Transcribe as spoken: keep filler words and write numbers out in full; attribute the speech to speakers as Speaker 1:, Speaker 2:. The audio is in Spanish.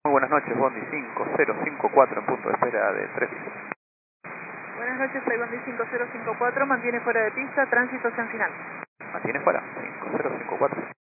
Speaker 1: Muy buenas noches, Bondi cinco cero cinco cuatro en punto de espera de tres.
Speaker 2: Buenas noches, soy Bondi cinco cero cinco cuatro, mantiene fuera de pista, tránsito hacia el final.
Speaker 1: Mantiene fuera, cinco cero cinco cuatro.